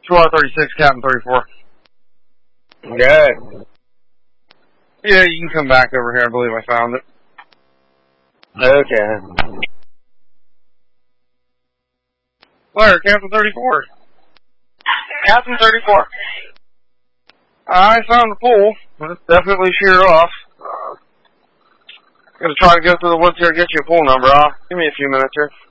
2R36, Captain 34. Good. Yeah, you can come back over here. I believe I found it. Okay. Where, Captain 34? Captain 34. I found the pool. It's definitely sheared off. Gonna try to go through the woods here and get you a pool number. Give me a few minutes here.